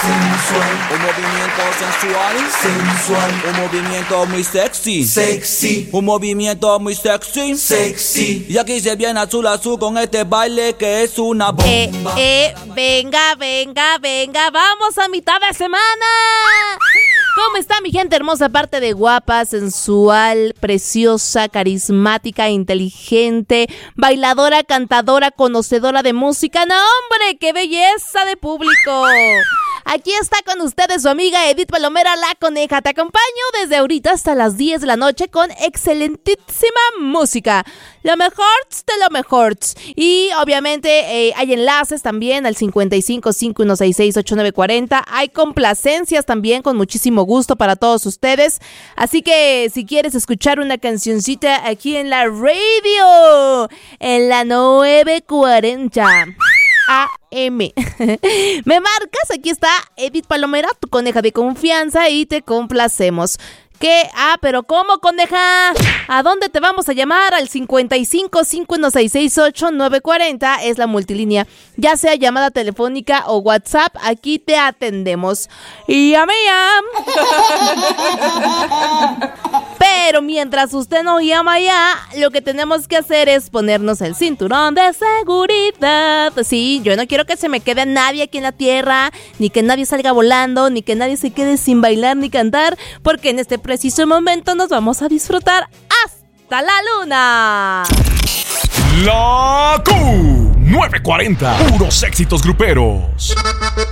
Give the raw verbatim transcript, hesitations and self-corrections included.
sensual. Un movimiento sensual, sensual. Un movimiento muy sexy, sexy. Un movimiento muy sexy, sexy. Y aquí se viene azul azul con este baile que es una bomba. Eh, eh, venga, venga, venga, vamos a mitad de semana. ¿Cómo está mi gente hermosa? Parte de guapa, sensual, preciosa, carismática, inteligente, bailadora, cantadora, conocedora de música. ¡No, hombre! ¡Qué belleza de público! Aquí está con ustedes su amiga Edith Palomera, la coneja. Te acompaño desde ahorita hasta las diez de la noche con excelentísima música. Lo mejor de lo mejor. Y obviamente eh, hay enlaces también al cincuenta y cinco, cinco uno seis seis, ocho nueve cuatro cero. Hay complacencias también con muchísimo gusto para todos ustedes. Así que si quieres escuchar una cancioncita aquí en la radio, en la nueve cuarenta A M. Me marcas, aquí está Edith Palomera, tu coneja de confianza, y te complacemos. ¿Qué? Ah, pero ¿cómo, coneja? ¿A dónde te vamos a llamar? Al cincuenta y cinco, cinco uno seis seis, ocho nueve cuatro cero es la multilínea. Ya sea llamada telefónica o WhatsApp, aquí te atendemos. Y a mí, pero mientras usted no llama ya, lo que tenemos que hacer es ponernos el cinturón de seguridad. Sí, yo no quiero que se me quede nadie aquí en la tierra, ni que nadie salga volando, ni que nadie se quede sin bailar ni cantar, porque en este preciso momento nos vamos a disfrutar hasta la luna. La Q nueve cuarenta, puros éxitos gruperos.